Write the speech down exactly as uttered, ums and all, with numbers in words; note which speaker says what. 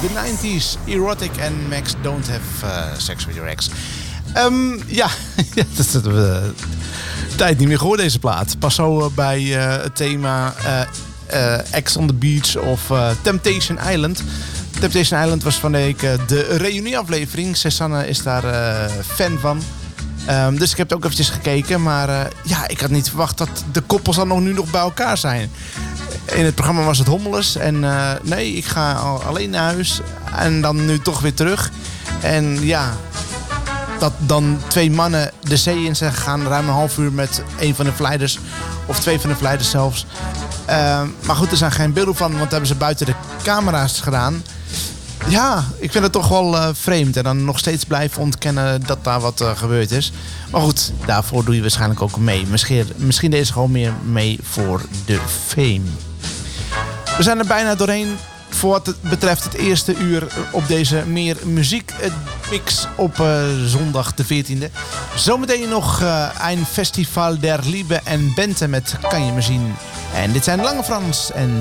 Speaker 1: The nineties, Erotic en Max Don't Have uh, Sex With Your Ex. Um, ja, dat is uh, tijd niet meer gehoord deze plaat. Pas zo uh, bij uh, het thema uh, uh, Ex on the Beach of uh, Temptation Island. Temptation Island was van de week uh, de reunieaflevering. Susanne is daar uh, fan van. Um, dus ik heb het ook eventjes gekeken. Maar uh, ja, ik had niet verwacht dat de koppels dan nog nu nog bij elkaar zijn. In het programma was het hommeles. En uh, nee, ik ga al alleen naar huis. En dan nu toch weer terug. En ja, dat dan twee mannen de zee in zijn gegaan. Ruim een half uur met een van de verleiders. Of twee van de verleiders zelfs. Uh, maar goed, er zijn geen beelden van. Want dat hebben ze buiten de camera's gedaan. Ja, ik vind het toch wel uh, vreemd. En dan nog steeds blijven ontkennen dat daar wat uh, gebeurd is. Maar goed, daarvoor doe je waarschijnlijk ook mee. Misschien, misschien deze gewoon meer mee voor de fame. We zijn er bijna doorheen voor wat het betreft het eerste uur op deze meer muziekmix op uh, zondag de veertiende. Zometeen nog uh, een Festival der Liebe en Bente met Kan je me zien. En dit zijn Lange Frans en